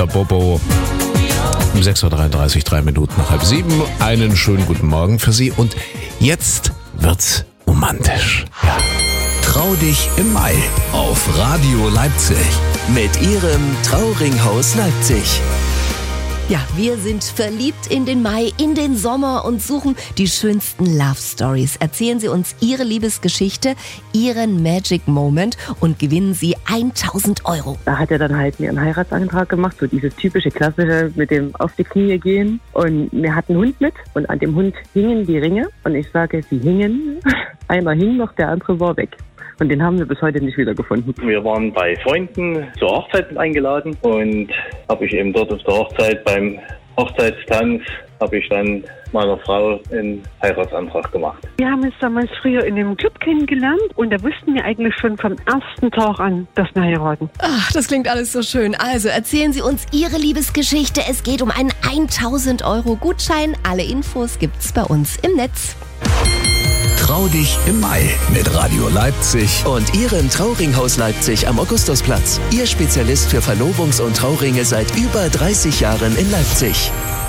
Bobo. Um 6.33 Uhr, 3 Minuten nach 6:30. Einen schönen guten Morgen für Sie. Und jetzt wird's romantisch. Ja. Trau dich im Mai auf Radio Leipzig. Mit Ihrem Trauringhaus Leipzig. Ja, wir sind verliebt in den Mai, in den Sommer und suchen die schönsten Love Stories. Erzählen Sie uns Ihre Liebesgeschichte, Ihren Magic Moment und gewinnen Sie 1.000 €. Da hat er dann halt mir einen Heiratsantrag gemacht, so dieses typische klassische mit dem auf die Knie gehen. Und wir hatten einen Hund mit und an dem Hund hingen die Ringe. Und ich sage, sie hingen. Einer hing noch, der andere war weg. Und den haben wir bis heute nicht wiedergefunden. Wir waren bei Freunden zur Hochzeit eingeladen und habe ich eben dort auf der Hochzeit beim Hochzeitstanz habe ich dann meiner Frau einen Heiratsantrag gemacht. Wir haben uns damals früher in einem Club kennengelernt und da wussten wir eigentlich schon vom ersten Tag an, dass wir heiraten. Ach, das klingt alles so schön. Also erzählen Sie uns Ihre Liebesgeschichte. Es geht um einen 1.000 € Gutschein. Alle Infos gibt's bei uns im Netz. Trau dich im Mai mit Radio Leipzig und Ihrem Trauringhaus Leipzig am Augustusplatz. Ihr Spezialist für Verlobungs- und Trauringe seit über 30 Jahren in Leipzig.